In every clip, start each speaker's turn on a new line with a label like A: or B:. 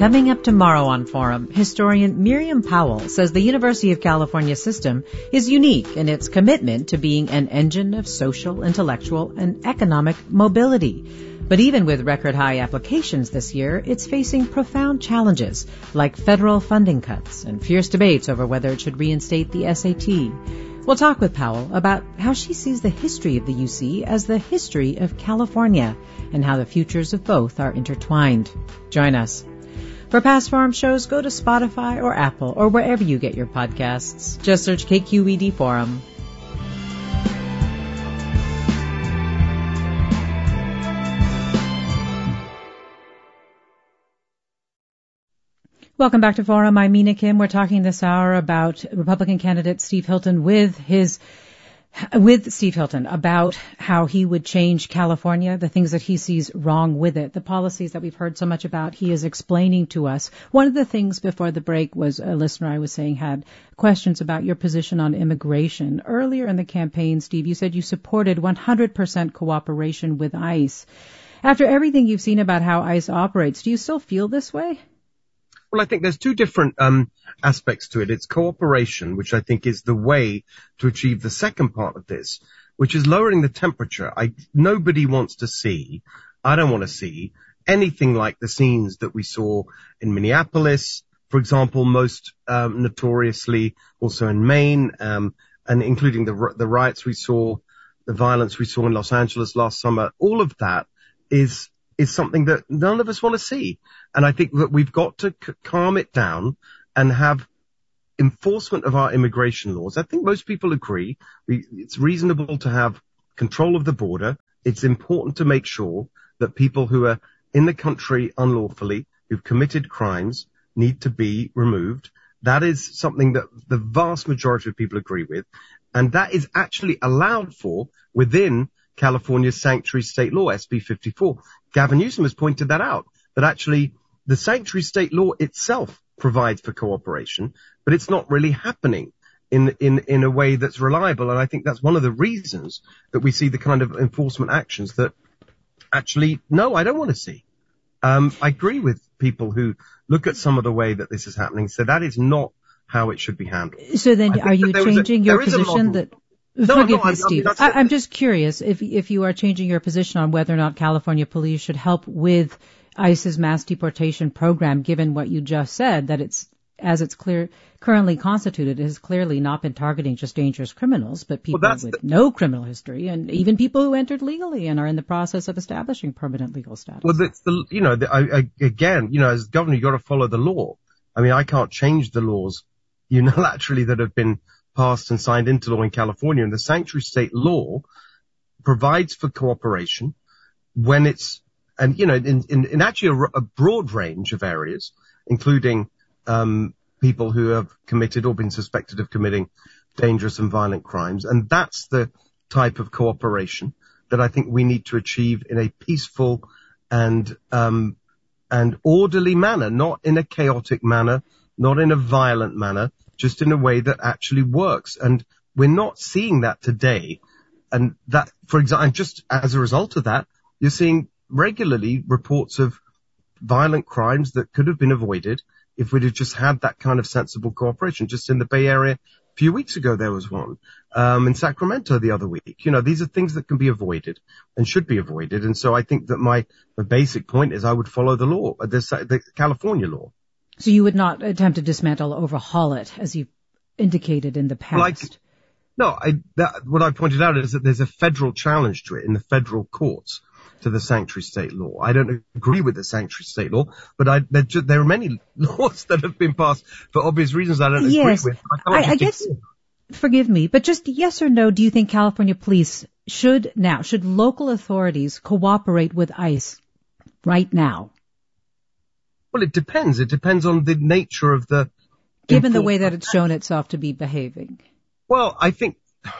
A: Coming up tomorrow on Forum, historian Miriam Powell says the University of California system is unique in its commitment to being an engine of social, intellectual, and economic mobility. But even with record-high applications this year, it's facing profound challenges like federal funding cuts and fierce debates over whether it should reinstate the SAT. We'll talk with Powell about how she sees the history of the UC as the history of California and how the futures of both are intertwined. Join us. For past Forum shows, go to Spotify or Apple or wherever you get your podcasts. Just search KQED Forum. Welcome back to Forum. I'm Mina Kim. We're talking this hour about Republican candidate Steve Hilton with Steve Hilton about how he would change California, the things that he sees wrong with it, the policies that we've heard so much about. He is explaining to us. One of the things before the break was a listener I was saying had questions about your position on immigration. Earlier in the campaign, Steve, you said you supported 100% cooperation with ICE. After everything you've seen about how ICE operates, do you still feel this way?
B: Well, I think there's two different aspects to it. It's cooperation, which I think is the way to achieve the second part of this, which is lowering the temperature. Nobody wants to see, I don't want to see, anything like the scenes that we saw in Minneapolis, for example, most notoriously also in Maine, and including the riots we saw, the violence we saw in Los Angeles last summer. All of that is something that none of us want to see. And I think that we've got to calm it down and have enforcement of our immigration laws. I think most people agree it's reasonable to have control of the border. It's important to make sure that people who are in the country unlawfully, who've committed crimes, need to be removed. That is something that the vast majority of people agree with. And that is actually allowed for within California's sanctuary state law, SB 54. Gavin Newsom has pointed that out, that actually the sanctuary state law itself provides for cooperation, but it's not really happening in a way that's reliable. And I think that's one of the reasons that we see the kind of enforcement actions that actually, no, I don't want to see. I agree with people who look at some of the way that this is happening, so that is not how it should be handled.
A: So then are you changing your position that... Forgive me, Steve. I'm just curious if you are changing your position on whether or not California police should help with ICE's mass deportation program, given what you just said, that it's currently constituted, it has clearly not been targeting just dangerous criminals, but people with no criminal history, and even people who entered legally and are in the process of establishing permanent legal status.
B: Well, again, as governor, you got to follow the law. I mean, I can't change the laws unilaterally that have been passed and signed into law in California, and the sanctuary state law provides for cooperation when it's, and in actually a broad range of areas, including people who have committed or been suspected of committing dangerous and violent crimes. And that's the type of cooperation that I think we need to achieve in a peaceful and orderly manner, not in a chaotic manner, not in a violent manner, just in a way that actually works. And we're not seeing that today. And that, for example, and just as a result of that, you're seeing regularly reports of violent crimes that could have been avoided if we'd have just had that kind of sensible cooperation. Just in the Bay Area, a few weeks ago, there was one. In Sacramento the other week. These are things that can be avoided and should be avoided. And so I think that my basic point is I would follow the law, the California law.
A: So you would not attempt to dismantle or overhaul it, as you indicated in the past?
B: What I pointed out is that there's a federal challenge to it in the federal courts to the sanctuary state law. I don't agree with the sanctuary state law, but there are many laws that have been passed for obvious reasons I don't agree with.
A: I guess, forgive me, but just yes or no, do you think California police should local authorities cooperate with ICE right now?
B: Well, it depends. It depends on the nature of the...
A: Given the way that it's shown itself to be behaving.
B: Well, I think,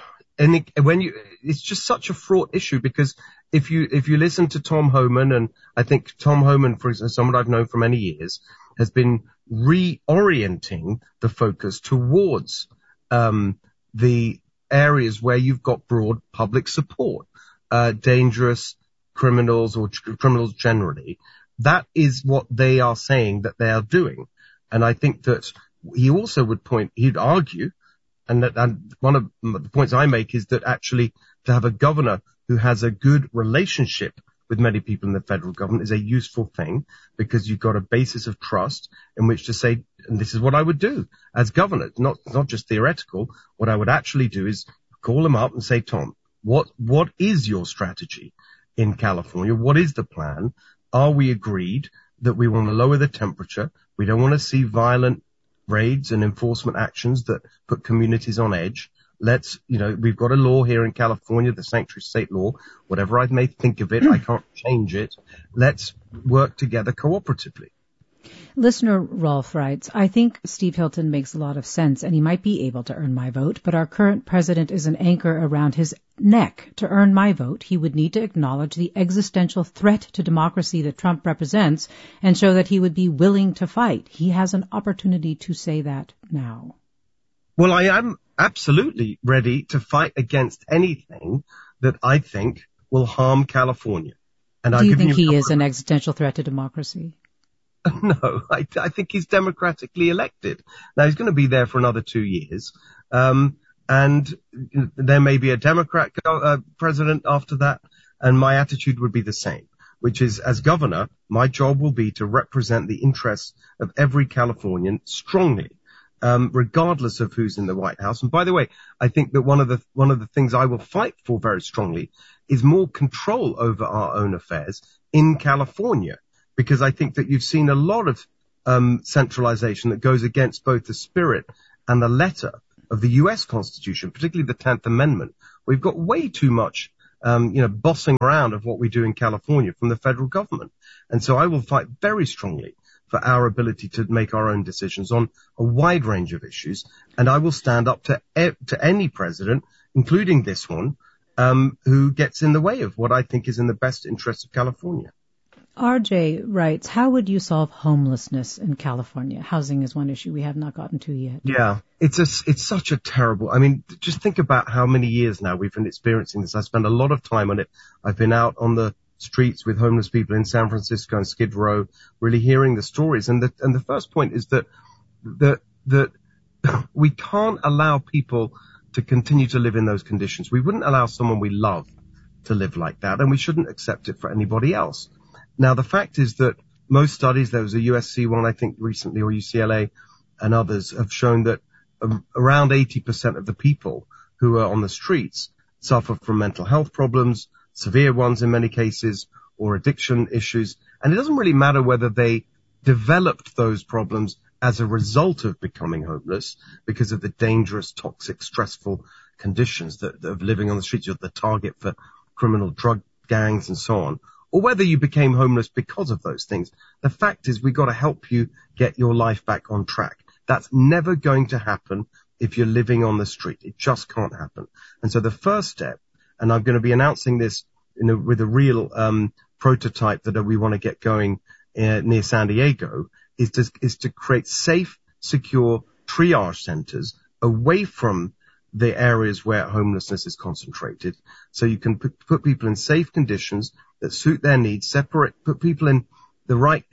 B: it's just such a fraught issue because if you listen to Tom Homan, and I think Tom Homan, for example, someone I've known for many years, has been reorienting the focus towards the areas where you've got broad public support, dangerous criminals or criminals generally, That is what they are saying that they are doing. And I think that he also he'd argue, and one of the points I make is that actually to have a governor who has a good relationship with many people in the federal government is a useful thing, because you've got a basis of trust in which to say, and this is what I would do as governor, not just theoretical. What I would actually do is call him up and say, Tom, what is your strategy in California? What is the plan? Are we agreed that we want to lower the temperature? We don't want to see violent raids and enforcement actions that put communities on edge. We've got a law here in California, the Sanctuary State Law. Whatever I may think of it, I can't change it. Let's work together cooperatively.
C: Listener Rolf writes, I think Steve Hilton makes a lot of sense, and he might be able to earn my vote, but our current president is an anchor around his neck. To earn my vote, he would need to acknowledge the existential threat to democracy that Trump represents and show that he would be willing to fight. He has an opportunity to say that now.
B: Well, I am absolutely ready to fight against anything that I think will harm California. And
C: do you think he is an existential threat to democracy?
B: No, I think he's democratically elected. Now, he's going to be there for another 2 years. And there may be a Democrat president after that. And my attitude would be the same, which is, as governor, my job will be to represent the interests of every Californian strongly, regardless of who's in the White House. And by the way, I think that one of the things I will fight for very strongly is more control over our own affairs in California. Because I think that you've seen a lot of centralization that goes against both the spirit and the letter of the U.S. Constitution, particularly the 10th Amendment. We've got way too much, bossing around of what we do in California from the federal government. And so I will fight very strongly for our ability to make our own decisions on a wide range of issues. And I will stand up to any president, including this one, who gets in the way of what I think is in the best interest of California.
C: RJ writes, how would you solve homelessness in California? Housing is one issue we have not gotten to yet.
B: Yeah, it's such a terrible, just think about how many years now we've been experiencing this. I spend a lot of time on it. I've been out on the streets with homeless people in San Francisco and Skid Row, really hearing the stories. And the first point is that we can't allow people to continue to live in those conditions. We wouldn't allow someone we love to live like that, and we shouldn't accept it for anybody else. Now, the fact is that most studies, there was a USC one, I think, recently, or UCLA, and others have shown that around 80% of the people who are on the streets suffer from mental health problems, severe ones in many cases, or addiction issues. And it doesn't really matter whether they developed those problems as a result of becoming homeless because of the dangerous, toxic, stressful conditions of living on the streets. You're the target for criminal drug gangs and so on. Or whether you became homeless because of those things. The fact is we've got to help you get your life back on track. That's never going to happen if you're living on the street. It just can't happen. And so the first step, and I'm going to be announcing this with a real prototype that we want to get going near San Diego, is to create safe, secure triage centers away from the areas where homelessness is concentrated. So you can put people in safe conditions that suit their needs, put people in the right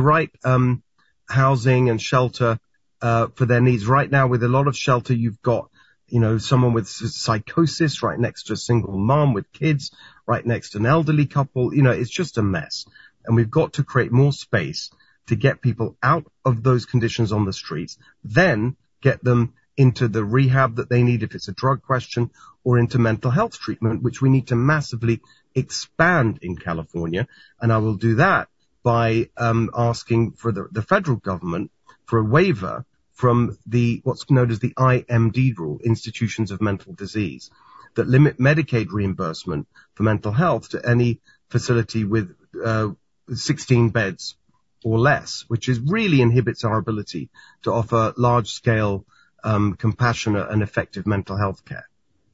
B: housing and shelter, for their needs. Right now, with a lot of shelter, you've got, someone with psychosis right next to a single mom with kids, right next to an elderly couple. It's just a mess. And we've got to create more space to get people out of those conditions on the streets, then get them into the rehab that they need if it's a drug question, or into mental health treatment, which we need to massively expand in California. And I will do that by asking for the federal government for a waiver from what's known as the IMD rule, Institutions of Mental Disease, that limit Medicaid reimbursement for mental health to any facility with 16 beds or less, which really inhibits our ability to offer large-scale compassionate and effective mental health care.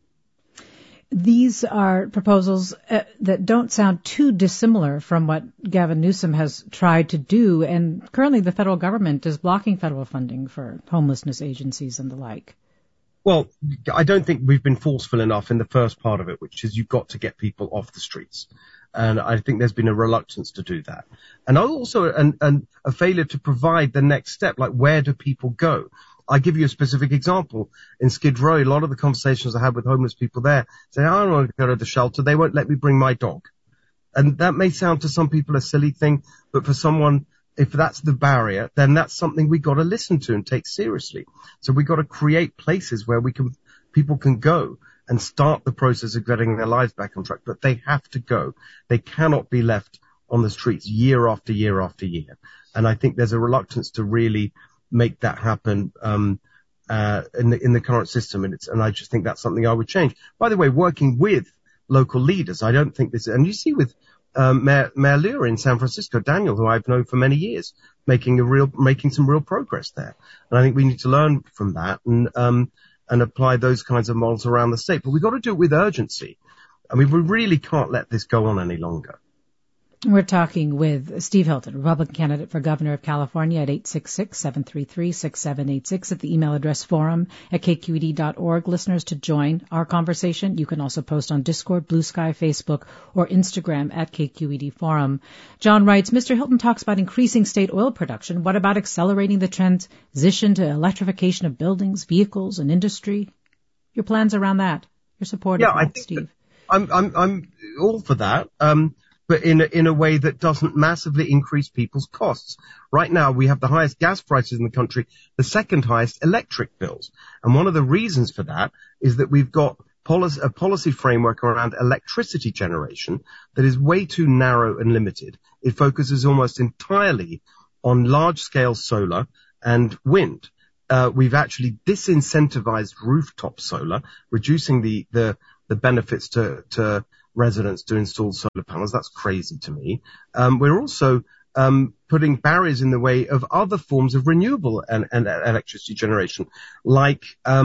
C: These are proposals that don't sound too dissimilar from what Gavin Newsom has tried to do, and currently the federal government is blocking federal funding for homelessness agencies and the like.
B: Well, I don't think we've been forceful enough in the first part of it, which is you've got to get people off the streets. And I think there's been a reluctance to do that. And also a failure to provide the next step, like where do people go? I give you a specific example. In Skid Row, a lot of the conversations I had with homeless people there say, I don't want to go to the shelter. They won't let me bring my dog. And that may sound to some people a silly thing, but for someone, if that's the barrier, then that's something we got to listen to and take seriously. So we got to create places where people can go and start the process of getting their lives back on track. But they have to go. They cannot be left on the streets year after year after year. And I think there's a reluctance to really make that happen in the current system. And I just think that's something I would change. By the way, working with local leaders, I don't think this, and you see with Mayor Lure in San Francisco, Daniel, who I've known for many years, making some real progress there. And I think we need to learn from that and apply those kinds of models around the state. But we've got to do it with urgency. I mean, we really can't let this go on any longer.
C: We're talking with Steve Hilton, Republican candidate for governor of California at 866-733-6786 at the email address forum@kqed.org. Listeners, to join our conversation, you can also post on Discord, Blue Sky, Facebook, or Instagram at KQED Forum. John writes, Mr. Hilton talks about increasing state oil production. What about accelerating the transition to electrification of buildings, vehicles, and industry? Your plans around that? Your support of that, Steve?
B: I'm all for that. But in a way that doesn't massively increase people's costs. Right now, we have the highest gas prices in the country, the second highest electric bills. And one of the reasons for that is that we've got a policy framework around electricity generation that is way too narrow and limited. It focuses almost entirely on large-scale solar and wind. We've actually disincentivized rooftop solar, reducing the benefits to residents to install solar panels. That's crazy to me. We're also putting barriers in the way of other forms of renewable and electricity generation, like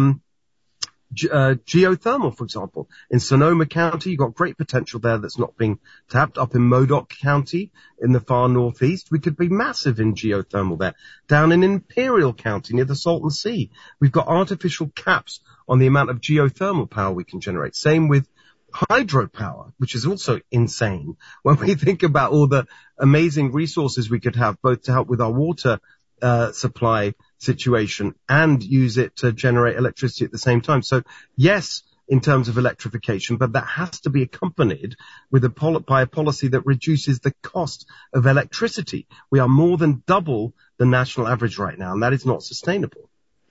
B: geothermal, for example. In Sonoma County, you've got great potential there that's not being tapped. Up in Modoc County, in the far northeast, we could be massive in geothermal there. Down in Imperial County, near the Salton Sea, we've got artificial caps on the amount of geothermal power we can generate. Same with hydropower, which is also insane when we think about all the amazing resources we could have, both to help with our water supply situation and use it to generate electricity at the same time. So yes, in terms of electrification, but that has to be accompanied with by a policy that reduces the cost of electricity. We are more than double the national average right now, and that is not sustainable.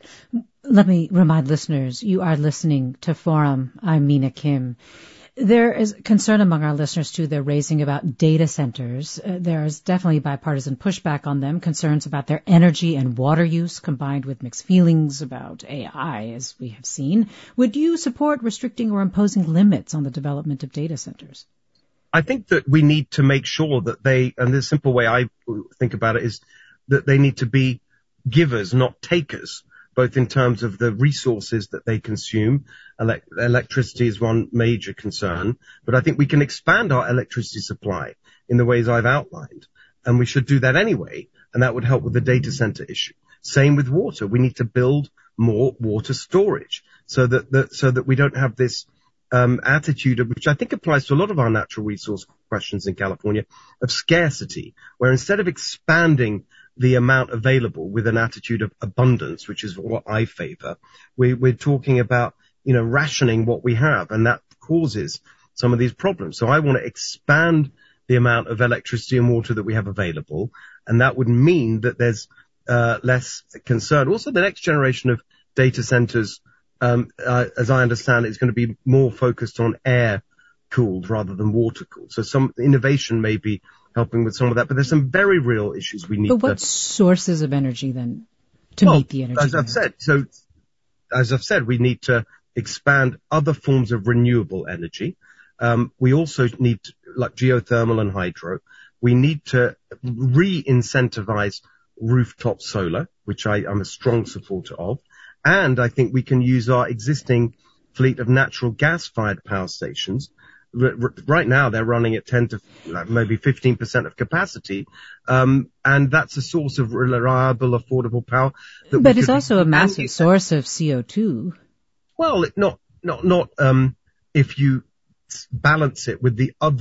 C: Let me remind listeners, you are listening to Forum. I'm Mina Kim. There is concern among our listeners, too. They're raising about data centers. There is definitely bipartisan pushback on them, concerns about their energy and water use, combined with mixed feelings about AI, as we have seen. Would you support restricting or imposing limits on the development of data centers?
B: I think that we need to make sure that and the simple way I think about it is that they need to be givers, not takers, both in terms of the resources that they consume. Electricity is one major concern, but I think we can expand our electricity supply in the ways I've outlined, and we should do that anyway, and that would help with the data center issue. Same with water. We need to build more water storage so that we don't have this attitude, which I think applies to a lot of our natural resource questions in California, of scarcity, where instead of expanding the amount available with an attitude of abundance, which is what I favor, we're talking about, rationing what we have, and that causes some of these problems. So I want to expand the amount of electricity and water that we have available, and that would mean that there's less concern. Also, the next generation of data centers, as I understand it, is going to be more focused on air-cooled rather than water-cooled. So some innovation may be helping with some of that, but there's some very real issues we need.
C: But what sources of energy then to meet the energy?
B: As I've said, we need to expand other forms of renewable energy. We also need, like geothermal and hydro, we need to re-incentivize rooftop solar, which I'm a strong supporter of. And I think we can use our existing fleet of natural gas-fired power stations. Right now, they're running at 10 to maybe 15% of capacity, and that's a source of reliable, affordable power.
C: But it's also a massive source of CO2.
B: Well, not if you balance it with the other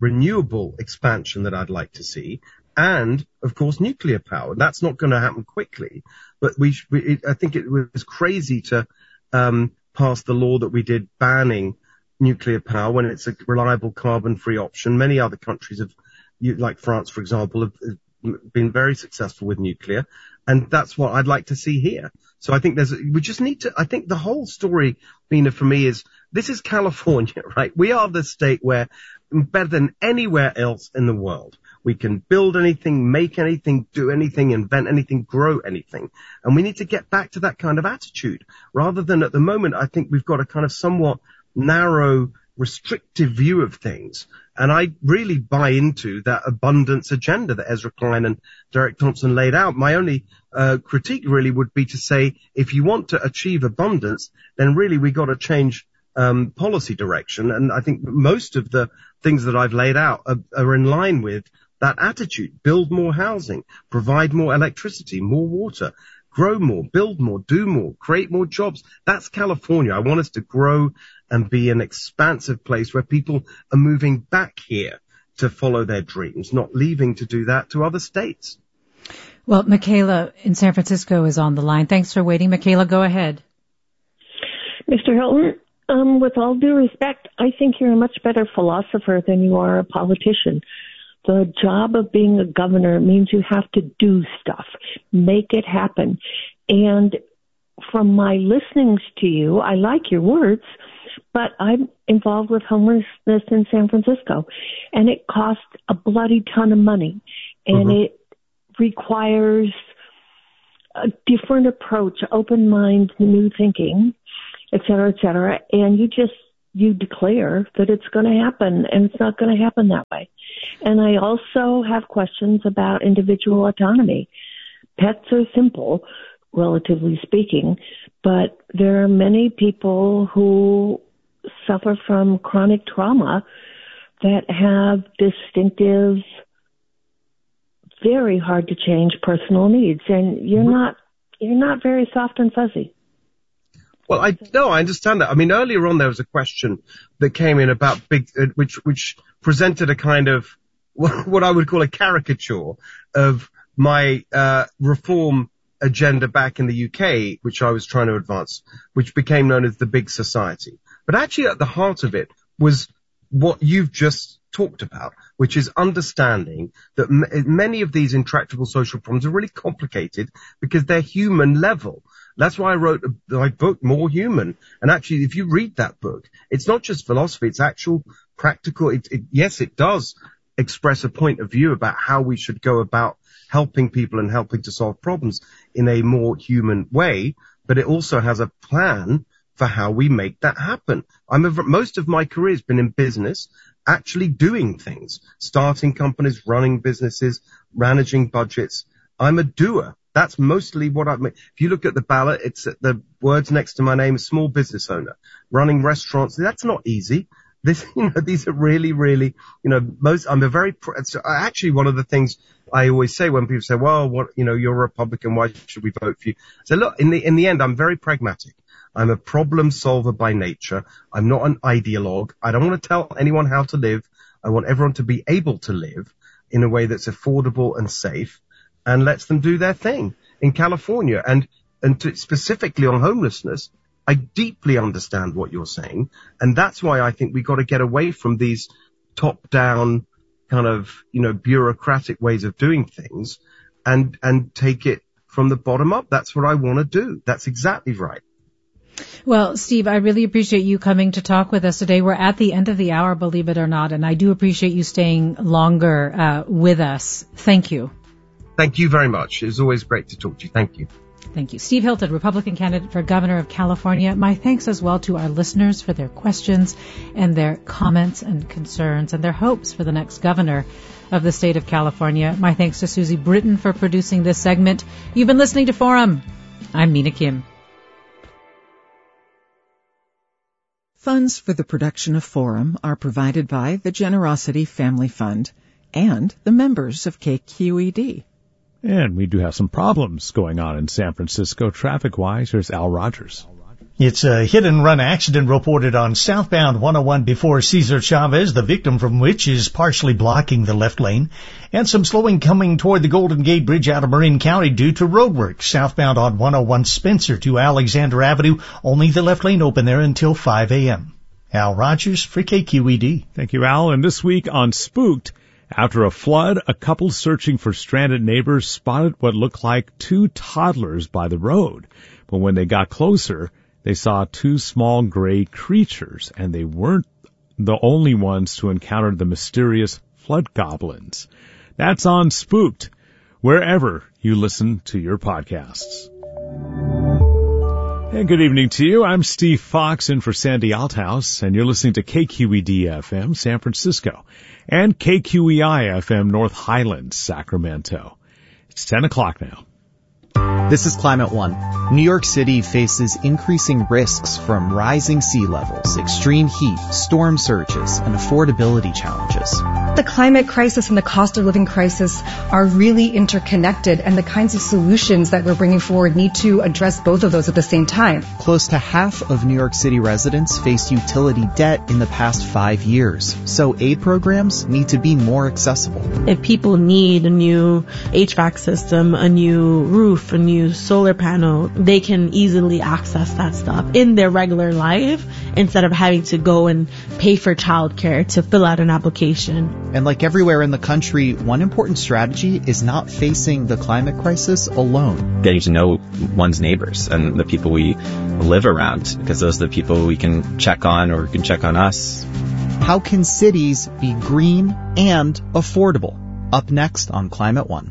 B: renewable expansion that I'd like to see, and, of course, nuclear power. That's not going to happen quickly, but I think it was crazy to pass the law that we did banning nuclear power when it's a reliable carbon-free option. Many other countries have, like France, for example, have been very successful with nuclear, and that's what I'd like to see here. So I think we just need to, I think the whole story, Mina, for me is, this is California, right? We are the state where, better than anywhere else in the world, we can build anything, make anything, do anything, invent anything, grow anything. And we need to get back to that kind of attitude. Rather than at the moment, I think we've got a kind of somewhat narrow, restrictive view of things. And I really buy into that abundance agenda that Ezra Klein and Derek Thompson laid out. My only critique really would be to say, if you want to achieve abundance, then really we got to change policy direction. And I think most of the things that I've laid out are in line with that attitude. Build more housing, provide more electricity, more water, grow more, build more, do more, create more jobs. That's California. I want us to grow and be an expansive place where people are moving back here to follow their dreams, not leaving to do that to other states.
C: Well, Michaela in San Francisco is on the line. Thanks for waiting. Michaela, go ahead.
D: Mr. Hilton, with all due respect, I think you're a much better philosopher than you are a politician. The job of being a governor means you have to do stuff, make it happen. And from my listenings to you, I like your words, but I'm involved with homelessness in San Francisco, and it costs a bloody ton of money, and it requires a different approach, open mind, new thinking, et cetera, and you declare that it's going to happen, and it's not going to happen that way. And I also have questions about individual autonomy. Pets are simple, relatively speaking, but there are many people who suffer from chronic trauma that have distinctive, very hard to change personal needs, and you're not very soft and fuzzy.
B: Well, I understand that. I mean, earlier on there was a question that came in about which presented a kind of what I would call a caricature of my reform agenda back in the UK, which I was trying to advance, which became known as the Big Society. But actually at the heart of it was what you've just talked about, which is understanding that many of these intractable social problems are really complicated because they're human level. That's why I wrote my book, More Human. And actually, if you read that book, it's not just philosophy, it's actual practical. Yes, it does express a point of view about how we should go about helping people and helping to solve problems in a more human way, but it also has a plan for how we make that happen. Most of my career has been in business, actually doing things, starting companies, running businesses, managing budgets. I'm a doer. That's mostly what I mean. If you look at the ballot, it's the words next to my name, small business owner, running restaurants. That's not easy. These are really, really, actually one of the things I always say when people say, well, you're a Republican, why should we vote for you? So look, in the end, I'm very pragmatic. I'm a problem solver by nature. I'm not an ideologue. I don't want to tell anyone how to live. I want everyone to be able to live in a way that's affordable and safe and lets them do their thing in California. And specifically on homelessness, I deeply understand what you're saying. And that's why I think we've got to get away from these top-down kind of, bureaucratic ways of doing things and take it from the bottom up. That's what I want to do. That's exactly right.
C: Well, Steve, I really appreciate you coming to talk with us today. We're at the end of the hour, believe it or not, and I do appreciate you staying longer with us. Thank you.
B: Thank you very much. It's always great to talk to you. Thank you.
C: Thank you. Steve Hilton, Republican candidate for governor of California. My thanks as well to our listeners for their questions and their comments and concerns and their hopes for the next governor of the state of California. My thanks to Susie Britton for producing this segment. You've been listening to Forum. I'm Mina Kim.
E: Funds for the production of Forum are provided by the Generosity Family Fund and the members of KQED.
F: And we do have some problems going on in San Francisco traffic-wise. Here's Al Rogers. It's a hit-and-run accident reported on southbound 101 before Cesar Chavez, the victim from which is partially blocking the left lane, and some slowing coming toward the Golden Gate Bridge out of Marin County due to roadwork. Southbound on 101 Spencer to Alexander Avenue, only the left lane open there until 5 a.m. Al Rogers for KQED.
G: Thank you, Al. And this week on Spooked, after a flood, a couple searching for stranded neighbors spotted what looked like two toddlers by the road. But when they got closer, they saw two small gray creatures, and they weren't the only ones to encounter the mysterious flood goblins. That's on Spooked, wherever you listen to your podcasts. And good evening to you. I'm Steve Fox in for Sandy Althouse, and you're listening to KQED-FM San Francisco and KQEI-FM North Highlands, Sacramento. It's 10 o'clock now.
H: This is Climate One. New York City faces increasing risks from rising sea levels, extreme heat, storm surges, and affordability challenges.
I: The climate crisis and the cost of living crisis are really interconnected, and the kinds of solutions that we're bringing forward need to address both of those at the same time.
H: Close to half of New York City residents faced utility debt in the past 5 years, so aid programs need to be more accessible.
J: If people need a new HVAC system, a new roof, a new solar panel, they can easily access that stuff in their regular life instead of having to go and pay for childcare to fill out an application.
H: And like everywhere in the country, one important strategy is not facing the climate crisis alone.
K: Getting to know one's neighbors and the people we live around, because those are the people we can check on or can check on us.
H: How can cities be green and affordable? Up next on Climate One.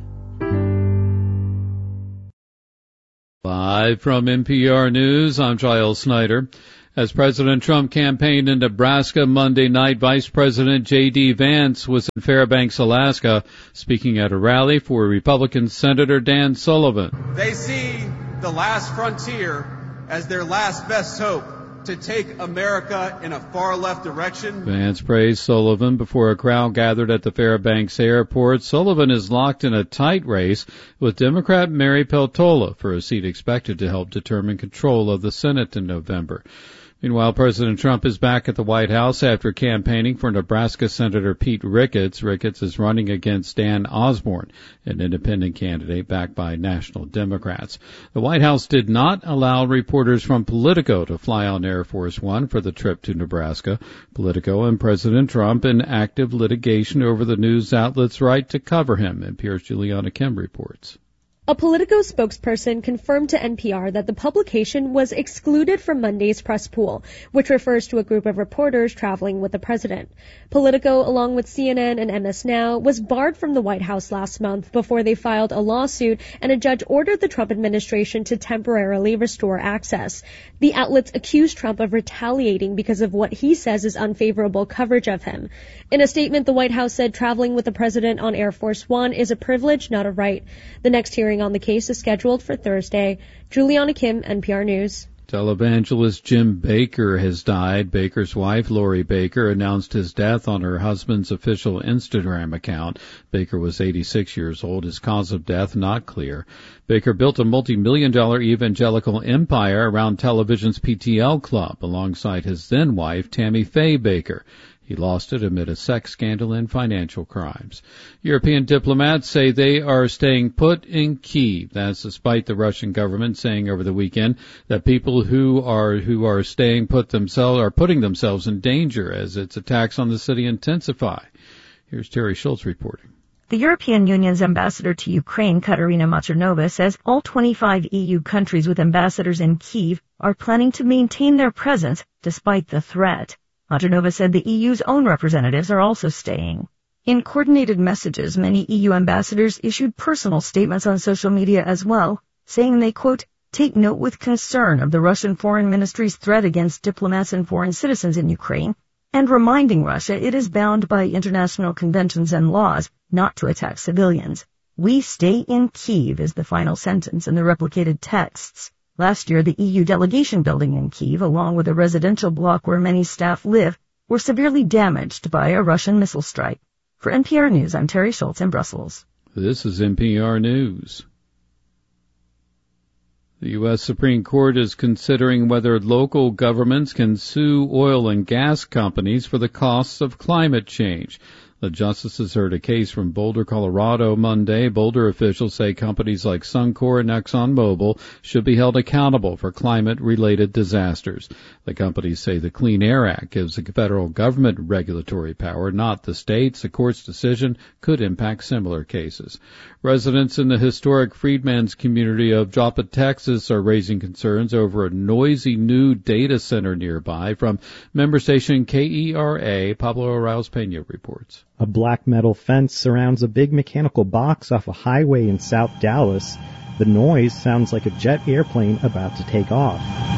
L: Live from NPR News, I'm Giles Snyder. As President Trump campaigned in Nebraska Monday night, Vice President J.D. Vance was in Fairbanks, Alaska, speaking at a rally for Republican Senator Dan Sullivan.
M: They see the last frontier as their last best hope to take America in a far-left direction.
L: Vance praised Sullivan before a crowd gathered at the Fairbanks airport. Sullivan is locked in a tight race with Democrat Mary Peltola for a seat expected to help determine control of the Senate in November. Meanwhile, President Trump is back at the White House after campaigning for Nebraska Senator Pete Ricketts. Ricketts is running against Dan Osborne, an independent candidate backed by National Democrats. The White House did not allow reporters from Politico to fly on Air Force One for the trip to Nebraska. Politico and President Trump in active litigation over the news outlet's right to cover him, NPR's Juliana Kim reports.
N: A Politico spokesperson confirmed to NPR that the publication was excluded from Monday's press pool, which refers to a group of reporters traveling with the president. Politico, along with CNN and MS Now, was barred from the White House last month before they filed a lawsuit and a judge ordered the Trump administration to temporarily restore access. The outlets accused Trump of retaliating because of what he says is unfavorable coverage of him. In a statement, the White House said traveling with the president on Air Force One is a privilege, not a right. The next hearing on the case is scheduled for Thursday. Juliana Kim, NPR News.
L: Televangelist Jim Baker has died. Baker's wife, Lori Baker, announced his death on her husband's official Instagram account. Baker was 86 years old. His cause of death not clear. Baker built a multi-million-dollar evangelical empire around television's PTL Club alongside his then-wife, Tammy Faye Baker. He lost it amid a sex scandal and financial crimes. European diplomats say they are staying put in Kyiv. That's despite the Russian government saying over the weekend that people who are staying put are putting themselves in danger as its attacks on the city intensify. Here's Terry Schultz reporting.
O: The European Union's ambassador to Ukraine, Katerina Maternova, says all 25 EU countries with ambassadors in Kyiv are planning to maintain their presence despite the threat. Maternova said the EU's own representatives are also staying. In coordinated messages, many EU ambassadors issued personal statements on social media as well, saying they, quote, take note with concern of the Russian Foreign Ministry's threat against diplomats and foreign citizens in Ukraine, and reminding Russia it is bound by international conventions and laws not to attack civilians. We stay in Kyiv is the final sentence in the replicated texts. Last year, the EU delegation building in Kyiv, along with a residential block where many staff live, were severely damaged by a Russian missile strike. For NPR News, I'm Terry Schultz in Brussels.
L: This is NPR News. The U.S. Supreme Court is considering whether local governments can sue oil and gas companies for the costs of climate change. The justices heard a case from Boulder, Colorado Monday. Boulder officials say companies like Suncor and ExxonMobil should be held accountable for climate-related disasters. The companies say the Clean Air Act gives the federal government regulatory power, not the states. The court's decision could impact similar cases. Residents in the historic Freedman's community of Joppa, Texas are raising concerns over a noisy new data center nearby. From member station KERA, Pablo Arauz-Peña reports.
P: A black metal fence surrounds a big mechanical box off a highway in South Dallas. The noise sounds like a jet airplane about to take off.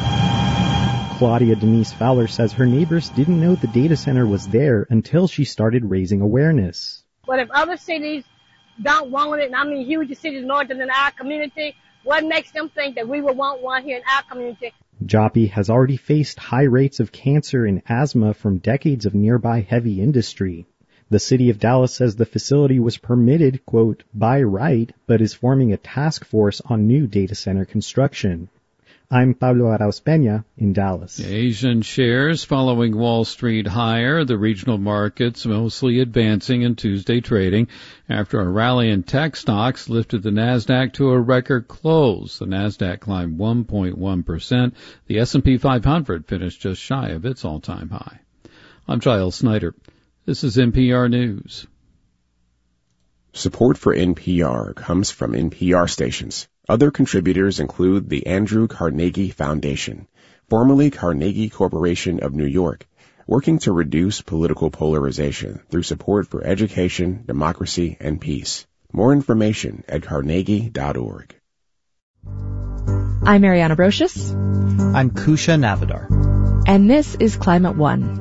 P: Claudia Denise Fowler says her neighbors didn't know the data center was there until she started raising awareness.
Q: But if other cities don't want it, and I mean huge cities larger than our community, what makes them think that we would want one here in our community?
P: Joppy has already faced high rates of cancer and asthma from decades of nearby heavy industry. The city of Dallas says the facility was permitted, quote, by right, but is forming a task force on new data center construction. I'm Pablo Arauz-Peña in Dallas.
L: Asian shares following Wall Street higher, the regional markets mostly advancing in Tuesday trading after a rally in tech stocks lifted the Nasdaq to a record close. The Nasdaq climbed 1.1%. The S&P 500 finished just shy of its all-time high. I'm Giles Snyder. This is NPR News.
R: Support for NPR comes from NPR stations. Other contributors include the Andrew Carnegie Foundation, formerly Carnegie Corporation of New York, working to reduce political polarization through support for education, democracy, and peace. More information at carnegie.org.
S: I'm Mariana Brocious.
H: I'm Kusha Navadar.
S: And this is Climate One.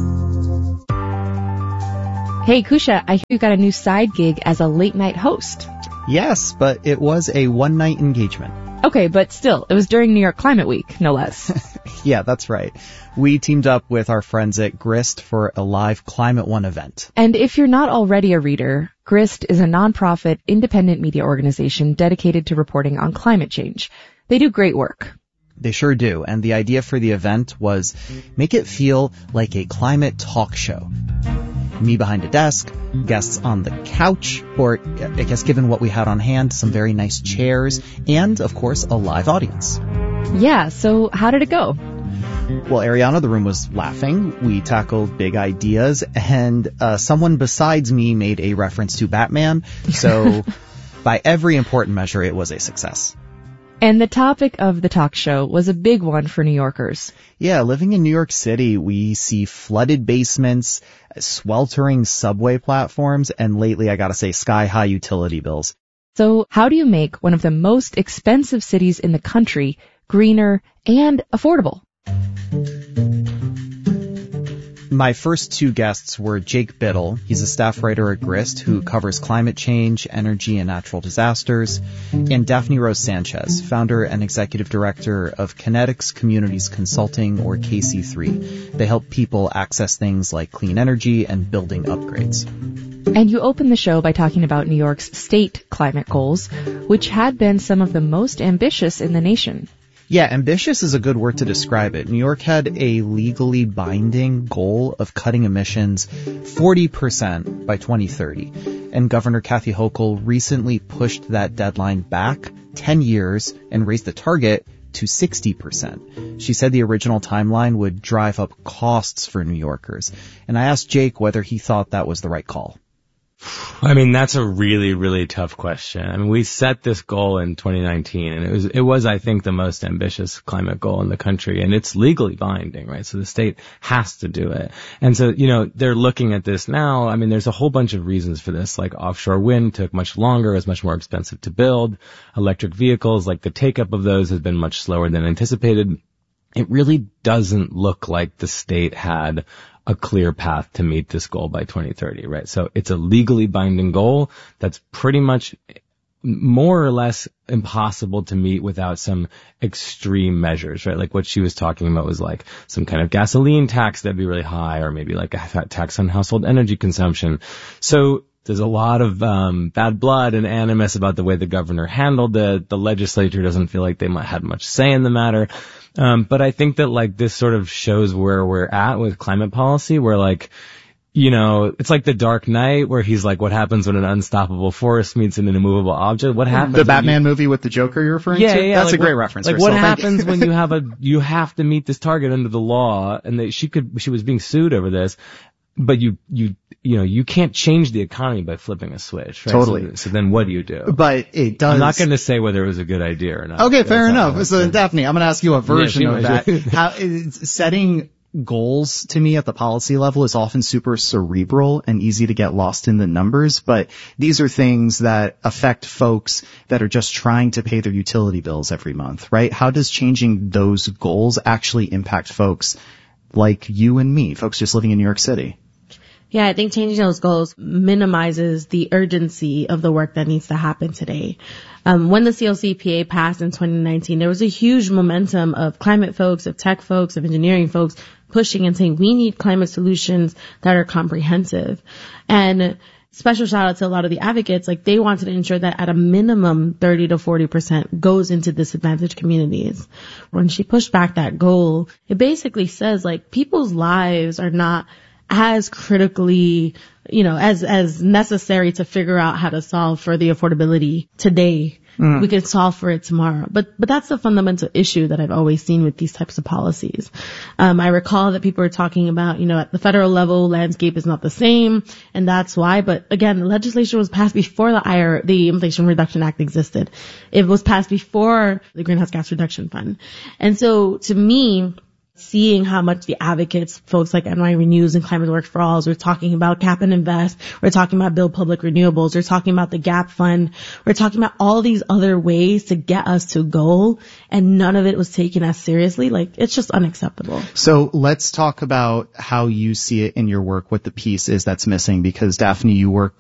S: Hey, Kusha, I hear you got a new side gig as a late-night host.
H: Yes, but it was a one-night engagement.
S: Okay, but still, it was during New York Climate Week, no less.
H: Yeah, that's right. We teamed up with our friends at GRIST for a live Climate One event.
S: And if you're not already a reader, GRIST is a nonprofit, independent media organization dedicated to reporting on climate change. They do great work.
H: They sure do, and the idea for the event was make it feel like a climate talk show. Me behind a desk, guests on the couch, or I guess given what we had on hand, some very nice chairs, and, of course, a live audience.
S: Yeah, so how did it go?
H: Well, Ariana, the room was laughing. We tackled big ideas, and someone besides me made a reference to Batman, so by every important measure, it was a success.
S: And the topic of the talk show was a big one for New Yorkers.
H: Yeah, living in New York City, we see flooded basements, sweltering subway platforms, and lately, I gotta say, sky-high utility bills.
S: So how do you make one of the most expensive cities in the country greener and affordable?
H: My first two guests were Jake Biddle. He's a staff writer at GRIST who covers climate change, energy, and natural disasters, and Daphne Rose Sanchez, founder and executive director of Kinetics Communities Consulting, or KC3. They help people access things like clean energy and building upgrades.
S: And you opened the show by talking about New York's state climate goals, which had been some of the most ambitious in the nation.
H: Yeah, ambitious is a good word to describe it. New York had a legally binding goal of cutting emissions 40% by 2030. And Governor Kathy Hochul recently pushed that deadline back 10 years and raised the target to 60%. She said the original timeline would drive up costs for New Yorkers. And I asked Jake whether he thought that was the right call.
T: I mean, that's a really, really tough question. I mean, we set this goal in 2019, and it was, I think, the most ambitious climate goal in the country, and it's legally binding, right? So the state has to do it. And so, they're looking at this now. I mean, there's a whole bunch of reasons for this, like offshore wind took much longer, is much more expensive to build. Electric vehicles, like the take-up of those has been much slower than anticipated. It really doesn't look like the state had a clear path to meet this goal by 2030, right? So it's a legally binding goal that's pretty much more or less impossible to meet without some extreme measures, right? Like what she was talking about was like some kind of gasoline tax that'd be really high, or maybe like a tax on household energy consumption. So There's a lot of bad blood and animus about the way the governor handled it. The legislature doesn't feel like they had much say in the matter. But I think that like this sort of shows where we're at with climate policy, where like, you know, it's like the Dark Knight where he's like, what happens when an unstoppable force meets an immovable object? What happens?
H: The Batman movie with the Joker you're referring to?
T: Yeah.
H: That's
T: like,
H: a great reference.
T: Like what happens when you have to meet this target under the law, and she was being sued over this, but you can't change the economy by flipping a switch, right?
H: Totally.
T: So then what do you do?
H: But it does.
T: I'm not going to say whether it was a good idea or not.
H: Okay, fair enough. So Daphne, I'm going to ask you a version of that.
U: How setting goals to me at the policy level is often super cerebral and easy to get lost in the numbers, but these are things that affect folks that are just trying to pay their utility bills every month, right? How does changing those goals actually impact folks like you and me, folks just living in New York City?
J: Yeah, I think changing those goals minimizes the urgency of the work that needs to happen today. When the CLCPA passed in 2019, there was a huge momentum of climate folks, of tech folks, of engineering folks pushing and saying we need climate solutions that are comprehensive. And special shout out to a lot of the advocates, like they wanted to ensure that at a minimum 30 to 40% goes into disadvantaged communities. When she pushed back that goal, it basically says like people's lives are not as critically, as necessary to figure out how to solve for the affordability today. We can solve for it tomorrow. But that's the fundamental issue that I've always seen with these types of policies. I recall that people were talking about, at the federal level, landscape is not the same, and that's why. But again, the legislation was passed before the Inflation Reduction Act existed. It was passed before the Greenhouse Gas Reduction Fund. And so to me, seeing how much the advocates, folks like NY Renews and Climate Work for All, we're talking about Cap and Invest, we're talking about Build Public Renewables, we're talking about the GAP Fund, we're talking about all these other ways to get us to goal, and none of it was taken as seriously. Like, it's just unacceptable.
U: So let's talk about how you see it in your work, what the piece is that's missing, because Daphne, you work